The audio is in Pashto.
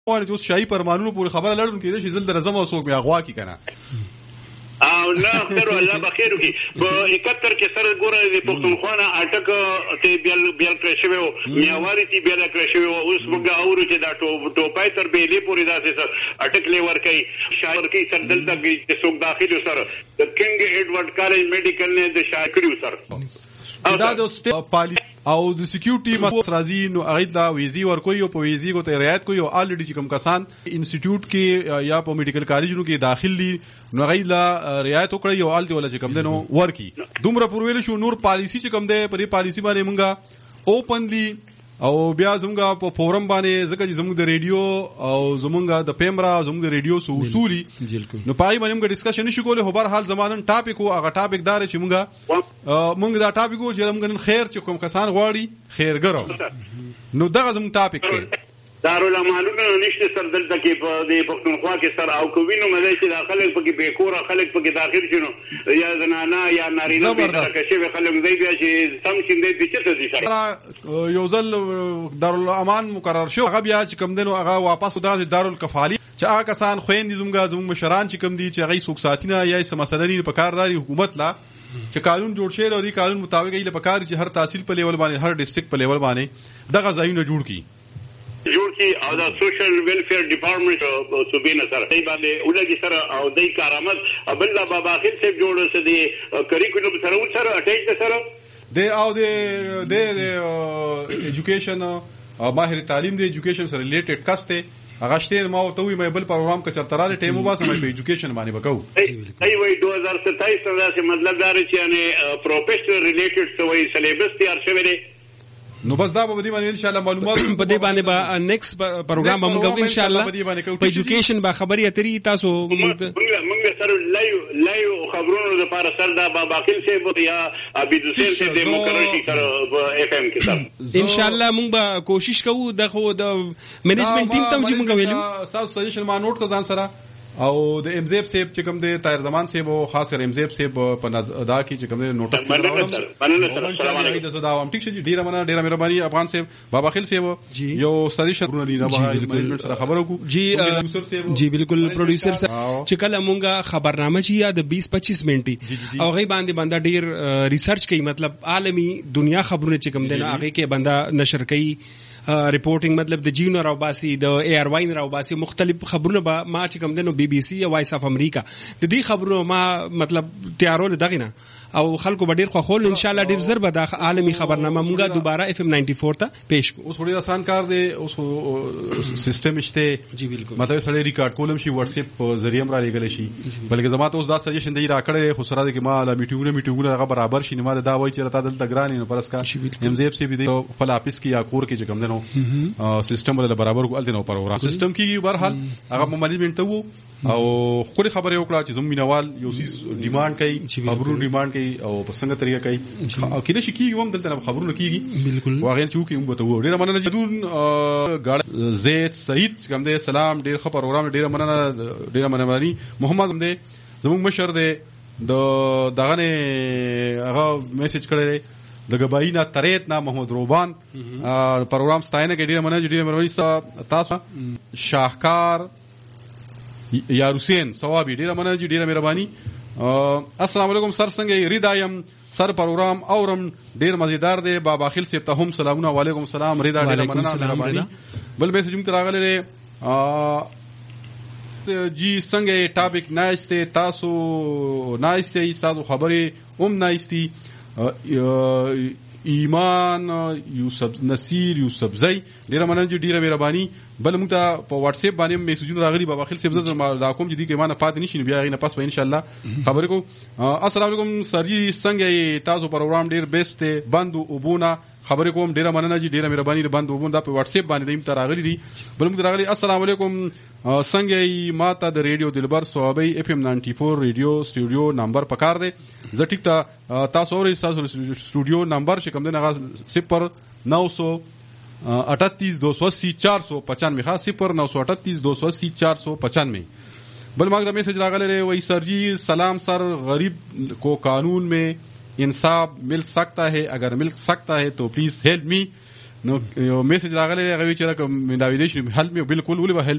وانه چې شاهي پرمانونو پورې خبره لړون کېده چې زل درزم او څوک مې اغوا کی کنه او لا خیر الله بخیر کی په 71 کې سره ګوره د پښتونخوا نه اٹک ته بیل کړی و میاواري تی بیل کړی و اوس موږ اورو چې دا ټوپای تر بیلې پورې داسې اٹک لیور کوي شاعر کې سر دلته کې څوک داخلي سره د کینګ ایډورډ کالج میډیکل نه د شاعر کړیو سره دا د سټیټ پالیسی او د سکیورټي مسوس راځي نو هغه لا ویزي ورکوي او په ویزي کو ته رعایت کوي او الریډي چې کوم کسان انسټیټیوټ کې یا په میډیکل کالجونو کې داخلي نو هغه لا رعایت وکړي او الټي ولا چې کوم دنو ورکی دومره پرویل شو نور پالیسی چې کوم ده په پالیسی باندې مونږه اوپنلی او بیا زمونږه په فورم باندې ځکه چې زمونږ د ریډیو او زمونږه د پیمرا زمونږ د ریډیو سو اصولي نو پای باندې موږ ډیسکشن نشو کولای خو بهر حال زمانن ټاپک او هغه ټاپک دار چې موږ دا ټاپک او چې موږ نن خیر چې کوم کسان غواړي خیرګرو نو دغه زموږ ټاپک دی دارالمعلومه نشته سر دلته کې په دې پښتونخوا کې سر او کوینو مده چې داخله پکې بیکور خلک پکې داخل شنو یا زنانه یا نارینه به راکشي خلک دی چې سم شیندې چې څه دي سره یو ځل دارالامان مقرر شو هغه بیا چې کوم دنو هغه واپس دارالکفالی چې هغه کسان خويندې زموږ مشران چې کوم دي چې هغه سوک ساتینه یا سمسلنی په کارداري حکومت لا چې قانون جوړ شي او دی قانون مطابق یې په کار چې هر تحصیل په لیول باندې هر ډیسټریکټ په لیول باندې دغه ځایونه جوړ کی او دا سوشل ویلفیر ډپارټمنټ صوبینه سره دی باندې ولګي سره او دای کارآمد ابل بابا خیر صاحب جوړ سره دی کریکولم سره اٹیچ سره دی او د ایجوکیشن ماهر تعلیم دی ایجوکیشن سره ریلیټډ کاسته هغه شته ما او ته وي مې بل پروګرام کې چرتراله ټیمو باسه مې په ایجوکیشن باندې وکاو ای وای 2027 سره چې مطلب دا چې یعنی پروفیشنل ریلیټډ سوې سلیبس تیار شوی دی نو بس دا به دې باندې ان شاء الله معلومات په دې باندې به نیکست پروګرام هم کوو ان شاء الله په ایجوکیشن با خبري اتري تاسو موږ سره لایو خبرونو لپاره سر دا بابا خیل صاحب یا عبید حسین صاحب د مقرر شي سره اف ام کې سره ان شاء الله موږ به کوشش کوو د منیجمنت ټیم ته چې موږ ویلو تاسو سجیشن ما نوٹ کړئ ځان سره او د امزیب صاحب چې کوم دی طاهر زمان صاحب او خاص کر امزیب صاحب په ادا کې چې کوم دی نوټس کړو السلام علیکم د صدا ټیک شي ډیره مهرباني افغان صاحب بابا خیل صاحب یو سجیشن ورونه لیدا منیجمنت سره خبرو کو جی بالکل پروډوسر چې کله مونږه خبرنامه چې یا د 20-25 منټي او غي باندې ډیر ریسرچ کوي مطلب عالمی دنیا خبرونه چې کوم دی هغه کې بندا نشر کوي ریپورټینګ مطلب د جیو راو باسي د ایر واین راو باسي مختلف خبرونه ما چې کوم دنو بي بي سي او وایس اف امریکا د دې خبرو ما مطلب تیارول دغه نه او خلکو به ډیر خو خول ان شاء الله ډیر زر به د عالمي خبرنامه مونږه دوباره اف ام 94 ته پېښ کو اوس ډیر آسان کار دی اوس سیستم شته جی بالکل مطلب سره ریکارډ کولم شي واتس اپ په ذریعہ را لګل شي بلکې زماته اوس دا سجیشن دی را کړی خو سره د ما لا میټینګونه هغه برابر شي نه ما دا وایي چې راته دلته ګرانی نو پرسکا ام زی اف سی بي خپل اپس کې یا کور کې چې کوم دنو سیستم ول برابر کو الته نو پروګرام سیستم کې بهر حال هغه مینجمنت وو او خوري خبره وکړه چې زموږ مینوال یو سیس ډیماند کوي خبرو ډیماند کوي او په څنګه طریقه کوي او کله شي کیږي هم دلته خبرونه کیږي بالکل واغې چې وکي موږ ته وو ډیر مننه جدون زید سعید کوم دې سلام ډیر ښه پروګرام ډیر مننه محمد هم دې زموږ مشر دې دغه نه هغه میسج کړی د غباینا تریت نا محمد روبان پروګرام ستاینه کې ډیر مننه تاسو شاهکار یار حسین ثوابی ډیره مننه ډیره مهرباني السلام علیکم سر څنګه ریدایم سر پروګرام اورم ډیر مزیدار دی بابا خیل صاحب ته هم سلامونه وعلیکم السلام ریدا ډیره مننه مهرباني بل میسج هم تراغله جی څنګه ټاپک نایسته تاسو نایسته تاسو خبره هم نایستی ایمان یوسف نصیر یوسف زئی ډیره مننه ډیره مهرباني بل موږ ته په واتس اپ باندې میسجونه راغلي بابا خیل صاحب زما دا کوم چې دي کې مانه پات نشي بیا غي نه پس ان شاء الله خبرې کو السلام علیکم سر جی څنګه تاسو پروګرام ډیر بیسټ بندو وبونه خبرې کوم ډیره مننه ډیره مهرباني بندو وبونه په واتس اپ باندې دیم تر راغلي دي بل موږ راغلي السلام علیکم څنګه ماته د ریډیو دلبر صوابي اف ام 94 ریډیو سټوډیو نمبر پکار دی زه ټیک تاسو اورئ تاسو سټوډیو نمبر چې کوم دی هغه 0938280495 خاص 0938280495 بل ماګه د میسج راغلی وای سر جی سلام سر غریب کو قانون میں انصاف مل سکتا ہے اگر مل سکتا ہے تو پلیز ہیلپ می نو میسج راغلی هغه چې راکم دا ویډیو هیلپ می بالکل ولې به هیلپ